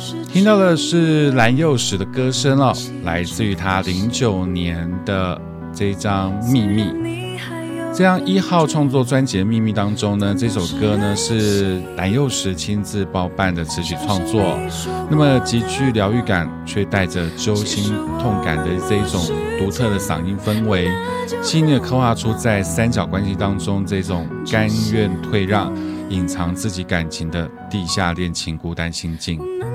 听到的是蓝又时的歌声哦，来自于他09年的这一张《秘密》。这样1号创作专辑的《秘密》当中呢，这首歌呢是蓝又时亲自包办的词曲创作，那么极具疗愈感，却带着揪心痛感的这一种独特的嗓音氛围，细腻的刻画出在三角关系当中这种甘愿退让、隐藏自己感情的地下恋情孤单心境。